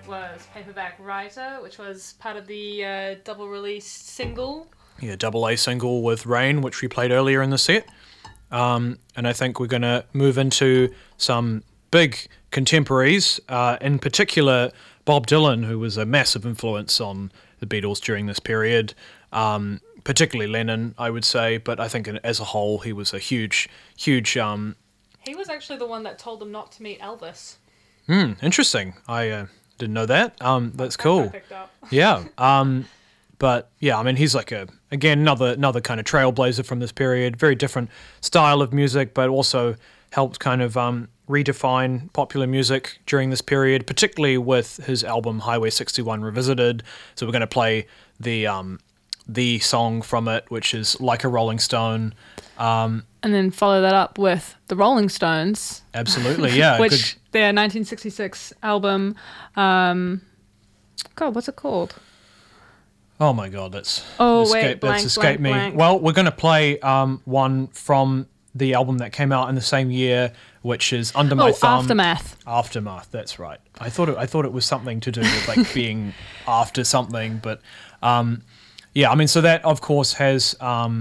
was Paperback Writer, which was part of the double release single. Yeah, double A single with Rain, which we played earlier in the set. And I think we're going to move into some big contemporaries, in particular Bob Dylan, who was a massive influence on the Beatles during this period, particularly Lennon, I would say, but I think as a whole he was a huge... He was actually the one that told them not to meet Elvis. Interesting. I didn't know that. That's cool. I picked up. Yeah. But yeah, I mean, he's like another kind of trailblazer from this period. Very different style of music, but also helped kind of redefine popular music during this period, particularly with his album Highway 61 Revisited. So we're going to play the song from it, which is Like a Rolling Stone. And then follow that up with the Rolling Stones. Absolutely, yeah. Which their 1966 album, God, what's it called? Oh my God, that's escaped me. Blank. Well, we're going to play one from the album that came out in the same year, which is Under My Thumb. Aftermath. That's right. I thought it was something to do with like being after something, but yeah, I mean, so that of course has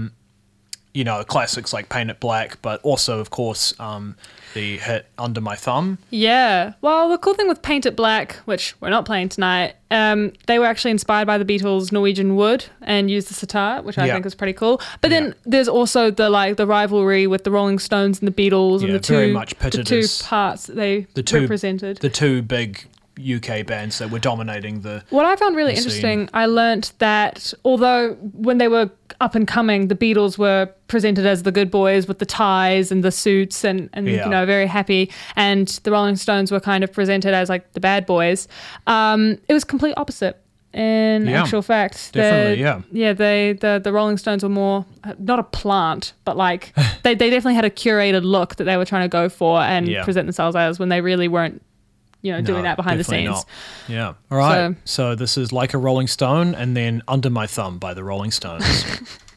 classics like Paint It Black, but also of course the hit Under My Thumb. Yeah. Well, the cool thing with Paint It Black, which we're not playing tonight, they were actually inspired by the Beatles' Norwegian Wood and used the sitar, which I think is pretty cool. But then there's also the rivalry with the Rolling Stones and the Beatles and the two parts that they represented. The two big UK bands that were dominating the What I found really interesting, I learnt that although when they were up and coming, the Beatles were presented as the good boys with the ties and the suits and very happy, and the Rolling Stones were kind of presented as like the bad boys. It was complete opposite. In actual fact, the Rolling Stones were more not a plant, but like they definitely had a curated look that they were trying to go for and present themselves as, when they really weren't doing that behind the scenes. Not. Yeah. All right. So this is Like a Rolling Stone, and then Under My Thumb by the Rolling Stones.